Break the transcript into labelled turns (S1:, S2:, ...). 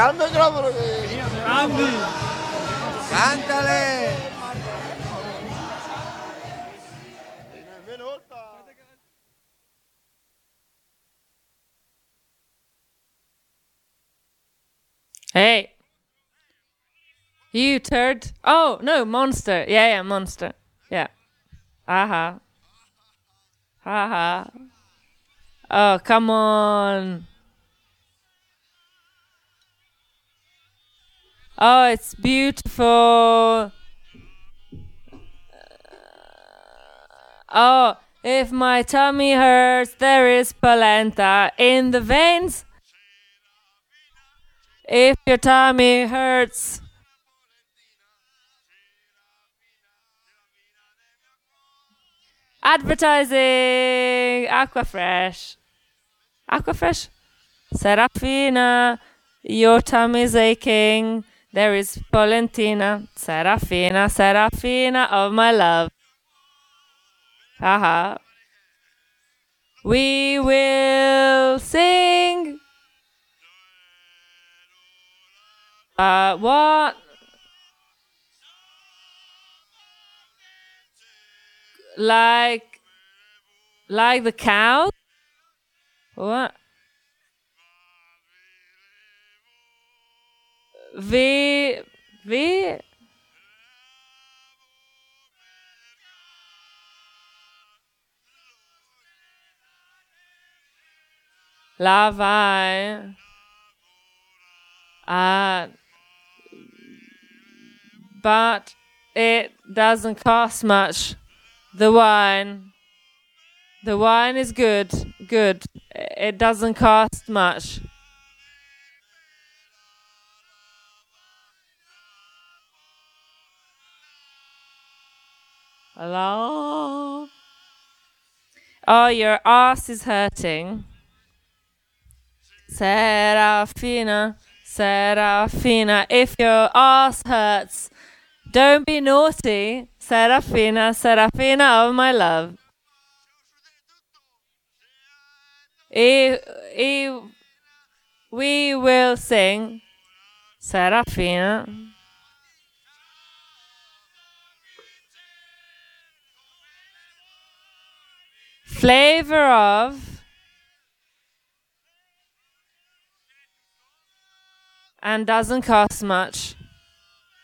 S1: Agarrando el micrófono.
S2: Andy.
S1: Cántale.
S3: Hey. You turd. Oh, no, monster. Yeah, monster. Yeah. Aha. Haha. Oh, come on. Oh, it's beautiful. Oh, if my tummy hurts, there is polenta in the veins. If your tummy hurts. Advertising. Aquafresh. Aquafresh. Serafina. Your tummy's aching. There is Polentina. Serafina, Serafina of my love. Haha. We will sing. What? Like the cow? What? V. La vai. But it doesn't cost much. The wine is good. Good. It doesn't cost much. Hello? Oh, your ass is hurting. Serafina, Serafina, if your ass hurts, don't be naughty. Serafina, Serafina of my love. We will sing Serafina. Flavor of and doesn't cost much.